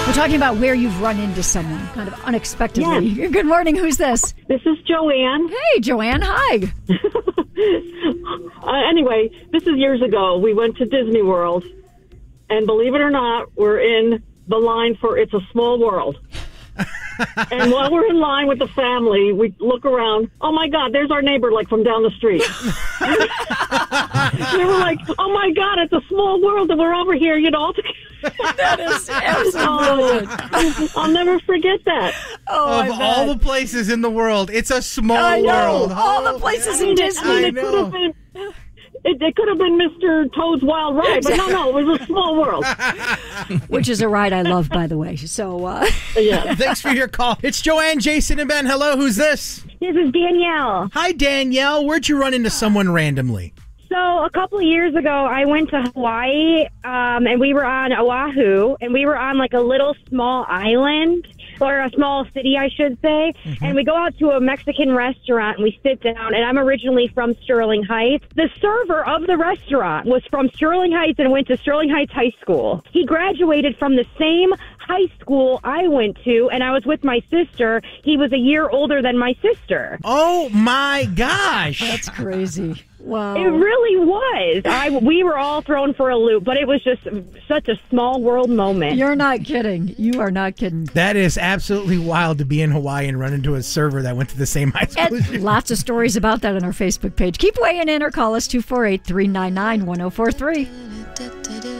We're talking about where you've run into someone kind of unexpectedly. Yes. Good morning. Who's this? This is Joanne. Hey, Joanne. Hi. Anyway, this is years ago. We went to Disney World, and believe it or not, we're in the line for It's a Small World. And while we're in line with the family, we look around. Oh, my God, there's our neighbor, like, from down the street. We were like, oh, my God, it's a small world, and we're over here, all together. That is absolutely brilliant. I'll never forget that. Of all the places in the world, it's a small world. All the places in Disney. It could have been Mr. Toad's Wild Ride, but no, it was a small world. Which is a ride I love, by the way. So, yeah. Thanks for your call. It's Joanne, Jason, and Ben. Hello, who's this? This is Danielle. Hi, Danielle. Where'd you run into someone randomly? So a couple of years ago, I went to Hawaii, and we were on Oahu, and we were on like a little small island, or a small city, I should say. Mm-hmm. And we go out to a Mexican restaurant, and we sit down, and I'm originally from Sterling Heights. The server of the restaurant was from Sterling Heights and went to Sterling Heights High School. He graduated from the same high school I went to, and I was with my sister. He was a year older than my sister. Oh, my gosh. That's crazy. Wow. It really was. We were all thrown for a loop, but it was just such a small world moment. You're not kidding. You are not kidding. That is absolutely wild to be in Hawaii and run into a server that went to the same high school as you. Lots of stories about that on our Facebook page. Keep weighing in or call us 248-399-1043.